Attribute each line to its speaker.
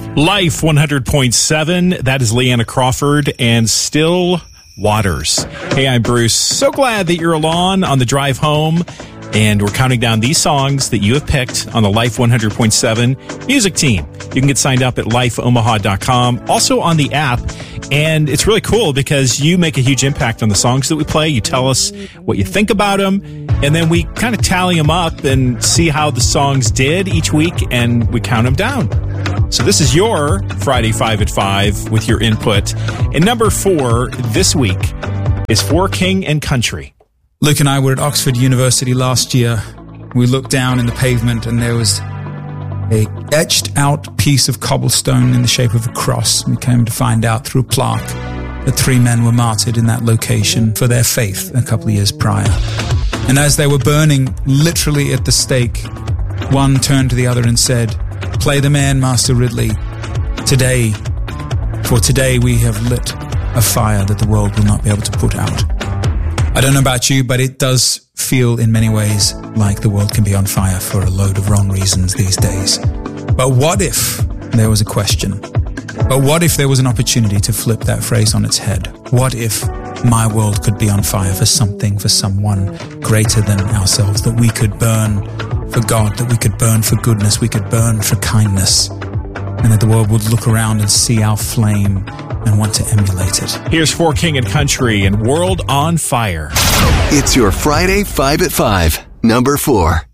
Speaker 1: Life 100.7, that is Leanna Crawford and Still Waters. Hey, I'm Bruce. So glad that you're along on the drive home, and we're counting down these songs that you have picked on the Life 100.7 music team. You can get signed up at lifeomaha.com, also on the app, and it's really cool because you make a huge impact on the songs that we play. You tell us what you think about them, and then we kind of tally them up and see how the songs did each week, and we count them down. So this is your Friday 5 at 5 with your input. And number 4 this week is For King and Country.
Speaker 2: Luke and I were at Oxford University last year. We looked down in the pavement and there was a etched out piece of cobblestone in the shape of a cross. We came to find out through a plaque that 3 men were martyred in that location for their faith a couple of years prior. And as they were burning literally at the stake, one turned to the other and said, "Play the man, Master Ridley. Today we have lit a fire that the world will not be able to put out." I don't know about you, but it does feel in many ways like the world can be on fire for a load of wrong reasons these days. But what if there was a question? But what if there was an opportunity to flip that phrase on its head? What if my world could be on fire for something, for someone greater than ourselves, that we could burn for God, that we could burn for goodness, we could burn for kindness, and that the world would look around and see our flame and want to emulate it.
Speaker 1: Here's For King and Country and World on Fire.
Speaker 3: It's your Friday 5 at 5, number 4.